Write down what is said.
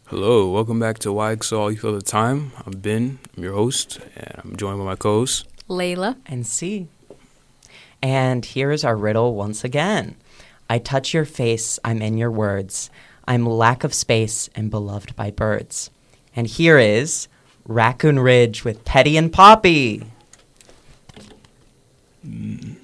Hello, welcome back to Why All You Feel the Time. I'm Ben, I'm your host, and I'm joined by my co-host, Layla. And C. And here is our riddle once again. I touch your face, I'm in your words. I'm lack of space and beloved by birds. And here is Raccoon Ridge with Petty and Poppy. I